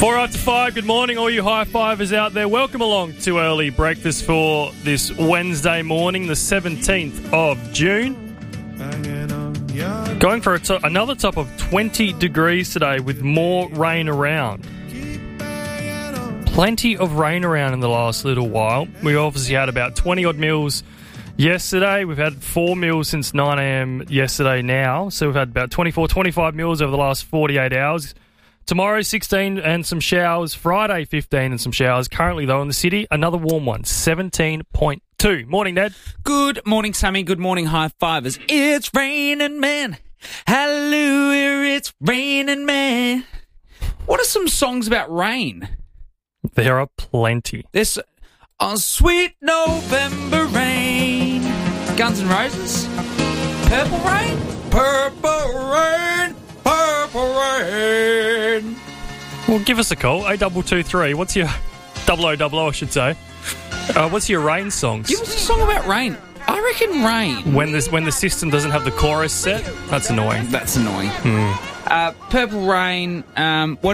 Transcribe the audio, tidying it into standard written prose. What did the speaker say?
4 after 5, good morning, all you high fivers out there. Welcome along to Early Breakfast for this Wednesday morning, the 17th of June. Going for another top of 20 degrees today with more rain around. Plenty of rain around in the last little while. We obviously had about 20 odd mils yesterday. We've had 4 mils since 9 a.m. yesterday now. So we've had about 24, 25 mils over the last 48 hours. Tomorrow, 16 and some showers. Friday, 15 and some showers. Currently, though, in the city, another warm one, 17.2. Morning, Ned. Good morning, Sammy. Good morning, high fivers. It's raining, man. Hallelujah, it's raining, man. What are some songs about rain? There are plenty. There's Sweet November Rain. Guns N' Roses. Purple Rain. Purple Rain. Purple Rain. Well, give us a call, 8223. What's your 0000, I should say. What's your rain songs? Give us a song about rain. I reckon rain. When the system doesn't have the chorus set, that's annoying. That's annoying. Purple Rain. What